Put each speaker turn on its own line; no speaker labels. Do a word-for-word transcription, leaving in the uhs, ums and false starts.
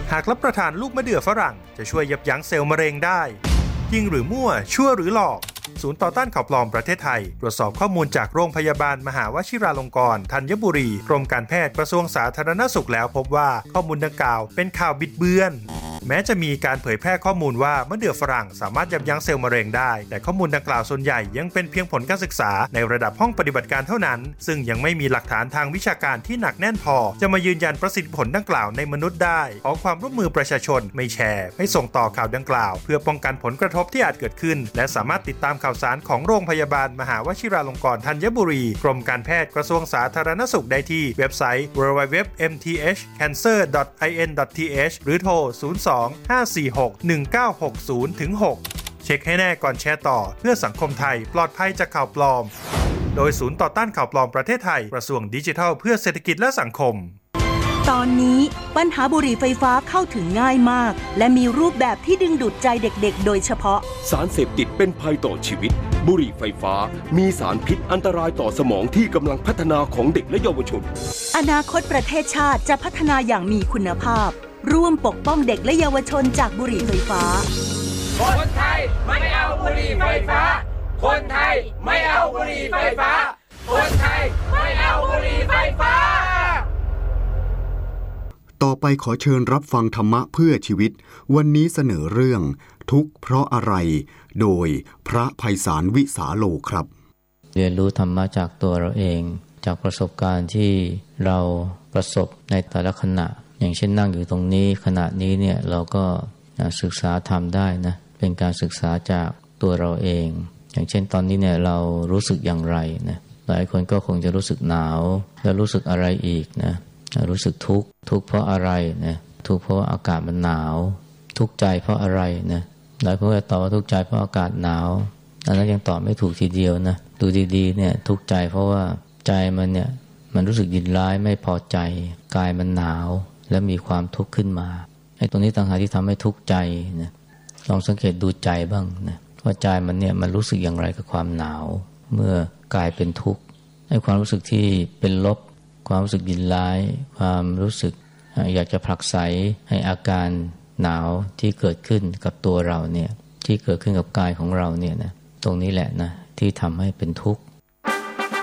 หากรับประทานลูกมะเดื่อฝรั่งจะช่วยยับยั้งเซลล์มะเร็งได้จริงหรือมั่วชั่วหรือหลอกศูนย์ต่อต้านข่าวปลอมประเทศไทยตรวจสอบข้อมูลจากโรงพยาบาลมหาวชิราลงกรณ์ธัญบุรีกรมการแพทย์กระทรวงสาธารณสุขแล้วพบว่าข้อมูลดังกล่าวเป็นข่าวบิดเบือนแม้จะมีการเผยแพร่ข้อมูลว่ามะเดื่อฝรั่งสามารถยับยั้งเซลล์มะเร็งได้แต่ข้อมูลดังกล่าวส่วนใหญ่ยังเป็นเพียงผลการศึกษาในระดับห้องปฏิบัติการเท่านั้นซึ่งยังไม่มีหลักฐานทางวิชาการที่หนักแน่นพอจะมายืนยันประสิทธิผลดังกล่าวในมนุษย์ได้ขอความร่วมมือประชาชนไม่แชร์ไม่ส่งต่อข่าวดังกล่าวเพื่อป้องกันผลกระทบที่อาจเกิดขึ้นและสามารถติดตามข่าวสารของโรงพยาบาลมหาวชิราลงกรณ์ธัญบุรีกรมการแพทย์กระทรวงสาธารณสุขได้ที่เว็บไซต์ ดับเบิลยู ดับเบิลยู ดับเบิลยู ดอท เอ็ม ที เอช แคนเซอร์ ดอท ไอ เอ็น ดอท ที เอช หรือโทร ศูนย์ สอง ห้า สี่ หก หนึ่ง เก้า หก ศูนย์ หก เช็คให้แน่ก่อนแชร์ต่อเพื่อสังคมไทยปลอดภัยจากข่าวปลอมโดยศูนย์ต่อต้านข่าวปลอมประเทศไทยกระทรวงดิจิทัลเพื่อเศรษฐกิจและสังคม
ตอนนี้ปัญหาบุหรี่ไฟฟ้าเข้าถึงง่ายมากและมีรูปแบบที่ดึงดูดใจเด็กๆโดยเฉพาะ
สารเสพติดเป็นภัยต่อชีวิตบุหรี่ไฟฟ้ามีสารพิษอันตรายต่อสมองที่กำลังพัฒนาของเด็กและเยาวชน
อนาคตประเทศชาติจะพัฒนาอย่างมีคุณภาพร่วมปกป้องเด็กและเยาวชนจากบุหรี่ไฟฟ้า
คนไทยไม่เอาบุหรี่ไฟฟ้าคนไทยไม่เอาบุหรี่ไฟฟ้าคนไทยไม่เอาบุหรี่ไฟฟ้า
ต่อไปขอเชิญรับฟังธรรมะเพื่อชีวิตวันนี้เสนอเรื่องทุกข์เพราะอะไรโดยพระไพศาลวิสาโลครับ
เรียนรู้ธรรมะจากตัวเราเองจากประสบการณ์ที่เราประสบในแต่ละขณะอย่างเช่นนั่งอยู่ตรงนี้ขณะนี้เนี่ยเราก็ศึกษาธรรมได้นะเป็นการศึกษาจากตัวเราเองอย่างเช่นตอนนี้เนี่ยเรารู้สึกอย่างไรนะหลายคนก็คงจะรู้สึกหนาวแล้วรู้สึกอะไรอีกนะรู้สึกทุกข์ทุกข์เพราะอะไรนะทุกข์เพราะอากาศมันหนาวทุกข์ใจเพราะอะไรนะหลายคนก็ตอบว่าทุกข์ใจเพราะอากาศหนาวอันนั้นยังตอบไม่ถูกทีเดียวนะดูดีๆเนี่ยทุกข์ใจเพราะว่าใจมันเนี่ยมันรู้สึกยินร้ายไม่พอใจกายมันหนาวและมีความทุกข์ขึ้นมาไอ้ตรงนี้ต่างหากที่ทำให้ทุกข์ใจนะลองสังเกตดูใจบ้างนะว่าใจมันเนี่ยมันรู้สึกอย่างไรกับความหนาวเมื่อกายเป็นทุกข์ไอ้ความรู้สึกที่เป็นลบความรู้สึกยินร้ายความรู้สึกอยากจะผลักไสให้อาการหนาวที่เกิดขึ้นกับตัวเราเนี่ยที่เกิดขึ้นกับกายของเราเนี่ยนะตรงนี้แหละนะที่ทำให้เป็นทุกข์